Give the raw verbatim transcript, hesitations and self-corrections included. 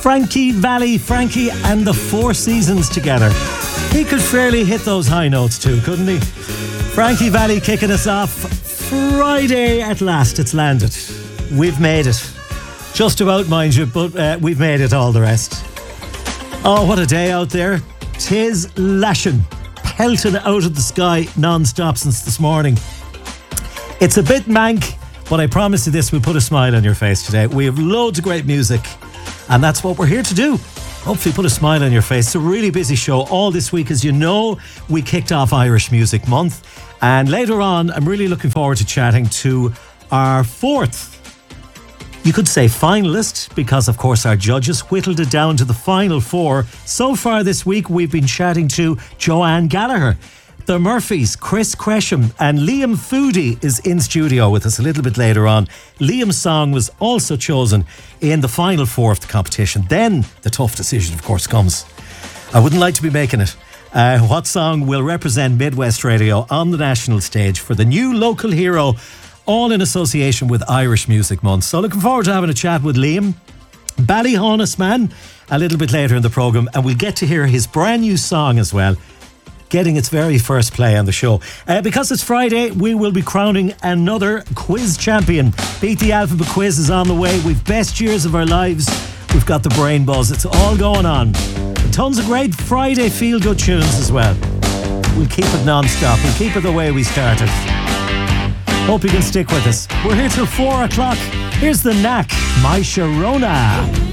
Frankie Valli, Frankie and the Four Seasons together. He could fairly hit those high notes too, couldn't he? Frankie Valli kicking us off. Friday at last, it's landed. We've made it. Just about, mind you, but uh, we've made it, all the rest. Oh, what a day out there. Tis lashing, pelting out of the sky non-stop since this morning. It's a bit mank, but I promise you this, we'll put a smile on your face today. We have loads of great music, and that's what we're here to do. Hopefully put a smile on your face. It's a really busy show all this week. As you know, we kicked off Irish Music Month, and later on I'm really looking forward to chatting to our fourth, you could say finalist, because of course our judges whittled it down to the final four. So far this week we've been chatting to Joanne Gallagher, the Murphys, Chris Cresham, and Liam Foodie is in studio with us a little bit later on. Liam's song was also chosen in the final four of the competition. Then the tough decision, of course, comes. I wouldn't like to be making it. Uh, what song will represent Midwest Radio on the national stage for the new local hero, all in association with Irish Music Month? So looking forward to having a chat with Liam, Ballyhonest man, a little bit later in the programme, and we'll get to hear his brand new song as well, getting its very first play on the show. Uh, because it's Friday, we will be crowning another quiz champion. Beat the Alphabet Quiz is on the way. We've best years of our lives. We've got the brain buzz. It's all going on. And tons of great Friday feel-good tunes as well. We'll keep it non-stop. We'll keep it the way we started. Hope you can stick with us. We're here till four o'clock. Here's the Knack, My Sharona.